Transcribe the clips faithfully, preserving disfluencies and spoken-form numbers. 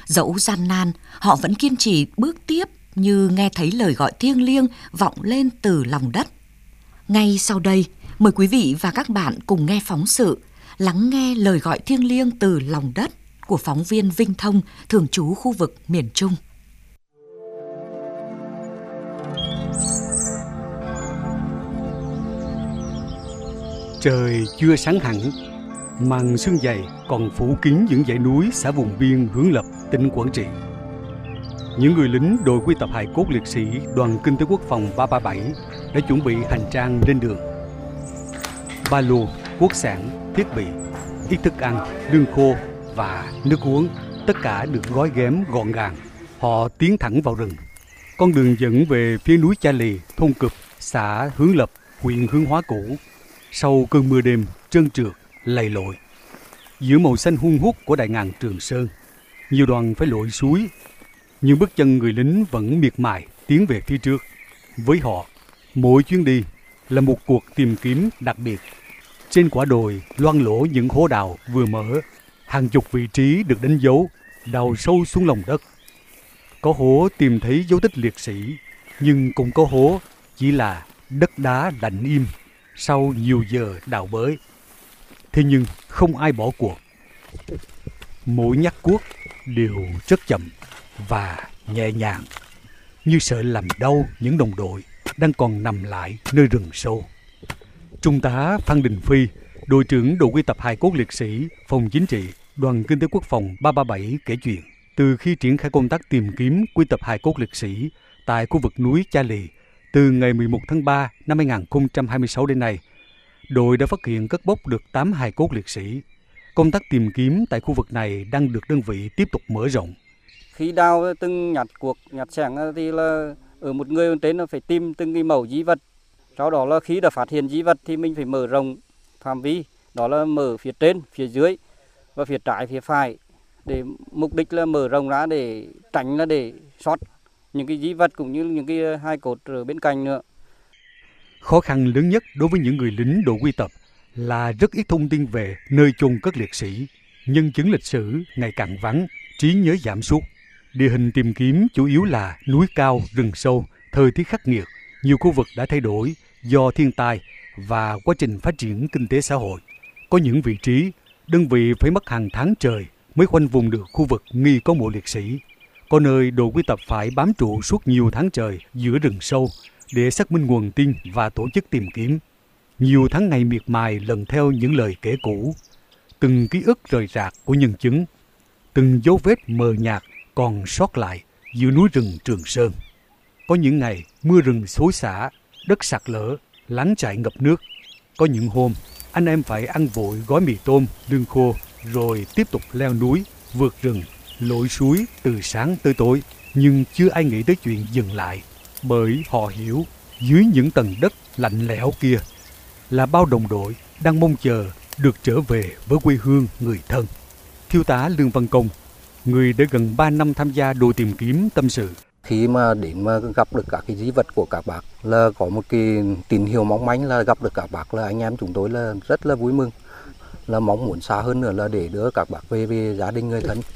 Dẫu gian nan, họ vẫn kiên trì bước tiếp như nghe thấy lời gọi thiêng liêng vọng lên từ lòng đất. Ngay sau đây, mời quý vị và các bạn cùng nghe phóng sự Lắng nghe lời gọi thiêng liêng từ lòng đất của phóng viên Vinh Thông, thường trú khu vực miền Trung. Trời chưa sáng hẳn, màn sương dày còn phủ kín những dãy núi xã vùng biên Hướng Lập, tỉnh Quảng Trị. Những người lính đội quy tập hài cốt liệt sĩ Đoàn Kinh tế Quốc phòng ba ba bảy đã chuẩn bị hành trang lên đường. Ba lô, quốc sản, thiết bị, ít thức ăn, lương khô và nước uống, tất cả được gói ghém gọn gàng. Họ tiến thẳng vào rừng. Con đường dẫn về phía núi Cha Lì, thôn Cụp, xã Hướng Lập, huyện Hướng Hóa cũ. Sau cơn mưa đêm trơn trượt, lầy lội, giữa màu xanh hun hút của đại ngàn Trường Sơn, nhiều đoàn phải lội suối, nhưng bước chân người lính vẫn miệt mài tiến về phía trước. Với họ, mỗi chuyến đi là một cuộc tìm kiếm đặc biệt. Trên quả đồi loang lổ những hố đào vừa mở, hàng chục vị trí được đánh dấu, đào sâu xuống lòng đất. Có hố tìm thấy dấu tích liệt sĩ, nhưng cũng có hố chỉ là đất đá lạnh im sau nhiều giờ đào bới. Thế nhưng không ai bỏ cuộc. Mỗi nhát cuốc đều rất chậm và nhẹ nhàng, như sợ làm đau những đồng đội đang còn nằm lại nơi rừng sâu. Trung tá Phan Đình Phi, đội trưởng đội quy tập hài cốt liệt sĩ Phòng Chính trị Đoàn Kinh tế Quốc phòng ba ba bảy kể chuyện, từ khi triển khai công tác tìm kiếm quy tập hài cốt liệt sĩ tại khu vực núi Cha Lì từ ngày mười một tháng ba năm hai nghìn không trăm hai mươi sáu đến nay, đội đã phát hiện cất bốc được tám hài cốt liệt sĩ. Công tác tìm kiếm tại khu vực này đang được đơn vị tiếp tục mở rộng. Khi đào từng nhặt cuộc, nhặt xẻng thì là ở một người trên là phải tìm từng cái mẩu di vật. Sau đó là khi đã phát hiện di vật thì mình phải mở rộng phạm vi, đó là mở phía trên, phía dưới và phía trái, phía phải, để mục đích là mở rộng ra để tránh là để sót những cái di vật cũng như những cái hài cốt ở bên cạnh nữa. Khó khăn lớn nhất đối với những người lính đội quy tập là rất ít thông tin về nơi chôn cất liệt sĩ. Nhân chứng lịch sử ngày càng vắng, trí nhớ giảm sút. Địa hình tìm kiếm chủ yếu là núi cao, rừng sâu, thời tiết khắc nghiệt. Nhiều khu vực đã thay đổi do thiên tai và quá trình phát triển kinh tế xã hội. Có những vị trí, đơn vị phải mất hàng tháng trời mới khoanh vùng được khu vực nghi có mộ liệt sĩ. Có nơi đội quy tập phải bám trụ suốt nhiều tháng trời giữa rừng sâu để xác minh nguồn tin và tổ chức tìm kiếm. Nhiều tháng ngày miệt mài lần theo những lời kể cũ, từng ký ức rời rạc của nhân chứng, từng dấu vết mờ nhạt còn sót lại giữa núi rừng Trường Sơn. Có những ngày mưa rừng xối xả, đất sạt lở, láng chại ngập nước. Có những hôm anh em phải ăn vội gói mì tôm, lương khô rồi tiếp tục leo núi, vượt rừng, lội suối từ sáng tới tối. Nhưng chưa ai nghĩ tới chuyện dừng lại, bởi họ hiểu dưới những tầng đất lạnh lẽo kia là bao đồng đội đang mong chờ được trở về với quê hương người thân. Thiếu tá Lương Văn Công, người đã gần ba năm tham gia đội tìm kiếm, tâm sự. Khi mà đến mà gặp được các cái di vật của các bác là có một cái tín hiệu mong manh là gặp được các bác, là anh em chúng tôi là rất là vui mừng, là mong muốn xa hơn nữa là để đưa các bác về về gia đình người thân.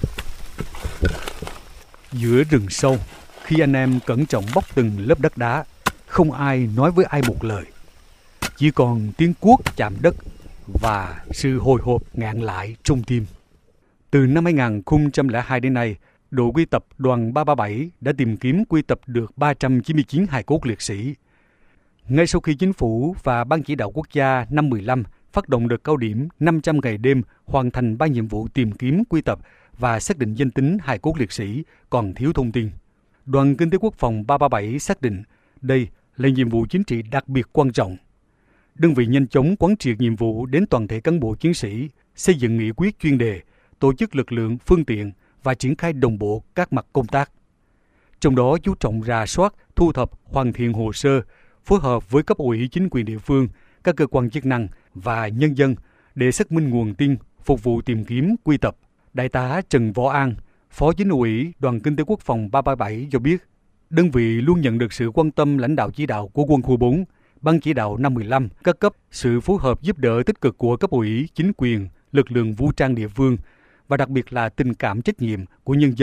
Giữa rừng sâu, khi anh em cẩn trọng bóc từng lớp đất đá, không ai nói với ai một lời. Chỉ còn tiếng cuốc chạm đất và sự hồi hộp ngạn lại trong tim. Từ năm hai nghìn không trăm lẻ hai đến nay, đội quy tập đoàn ba ba bảy đã tìm kiếm quy tập được ba trăm chín mươi chín hài cốt liệt sĩ. Ngay sau khi Chính phủ và Ban Chỉ đạo Quốc gia năm mười lăm phát động đợt cao điểm năm trăm ngày đêm hoàn thành ba nhiệm vụ tìm kiếm, quy tập và xác định danh tính hài cốt liệt sĩ còn thiếu thông tin, Đoàn Kinh tế Quốc phòng ba ba bảy xác định đây là nhiệm vụ chính trị đặc biệt quan trọng. Đơn vị nhanh chóng quán triệt nhiệm vụ đến toàn thể cán bộ chiến sĩ, xây dựng nghị quyết chuyên đề, tổ chức lực lượng, phương tiện và triển khai đồng bộ các mặt công tác. Trong đó chú trọng rà soát, thu thập, hoàn thiện hồ sơ, phối hợp với cấp ủy chính quyền địa phương, các cơ quan chức năng và nhân dân để xác minh nguồn tin phục vụ tìm kiếm, quy tập. Đại tá Trần Võ An, Phó Chính ủy Đoàn Kinh tế Quốc phòng ba ba bảy cho biết, đơn vị luôn nhận được sự quan tâm lãnh đạo chỉ đạo của Quân khu bốn, Ban Chỉ đạo năm mười lăm, các cấp, sự phối hợp giúp đỡ tích cực của cấp ủy, chính quyền, lực lượng vũ trang địa phương và đặc biệt là tình cảm trách nhiệm của nhân dân.